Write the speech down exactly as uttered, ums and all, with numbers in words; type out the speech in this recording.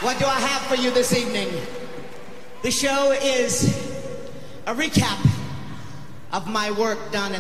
What do I have for you this evening? The show is a recap of my work done in